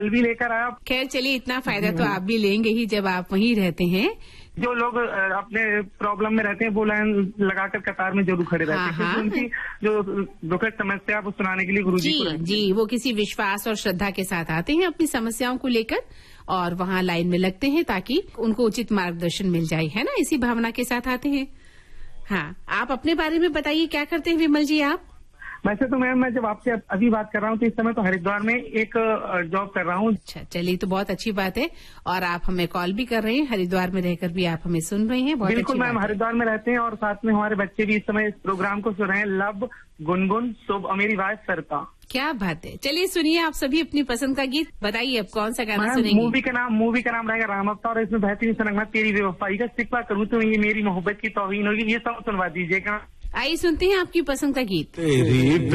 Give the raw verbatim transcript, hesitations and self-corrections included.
भी लेकर आया। खैर चलिए, इतना फायदा तो आप भी लेंगे ही जब आप वहीं रहते हैं। जो लोग अपने प्रॉब्लम में रहते हैं वो लाइन लगाकर कतार में जरूर खड़े रहते हैं, हाँ, क्योंकि उनकी जो दुखद समस्या वो सुनाने के लिए गुरुजी को जी जी वो किसी विश्वास और श्रद्धा के साथ आते हैं अपनी समस्याओं को लेकर और वहाँ लाइन में लगते हैं ताकि उनको उचित मार्गदर्शन मिल जाए, है ना। इसी भावना के साथ आते हैं। हाँ, आप अपने बारे में बताइए, क्या करते हैं विमल जी आप? वैसे तो मैम, मैं जब आपसे अभी बात कर रहा हूँ तो इस समय तो हरिद्वार में एक जॉब कर रहा हूँ। अच्छा, चलिए तो बहुत अच्छी बात है। और आप हमें कॉल भी कर रहे हैं, हरिद्वार में रहकर भी आप हमें सुन रहे हैं। बहुत बिल्कुल मैम, हरिद्वार में रहते हैं और साथ में हमारे बच्चे भी इस समय इस प्रोग्राम को सुन रहे हैं। लब, गुनगुन, शुभ और मेरी वाइफ सरिता। क्या बात है। चलिए सुनिए आप सभी अपनी पसंद का गीत, बताइए अब कौन सा गाना सुनेंगे? मूवी का नाम मूवी का नाम रहेगा राम अवतार और इसमें बेहतरीन सा नगमा तेरी बेवफाई का। सिक्का करूँ तो ये मेरी मोहब्बत की तौहीन होगी, ये सब सुनवा दीजिएगा। आइए सुनते हैं आपकी पसंद का गीत।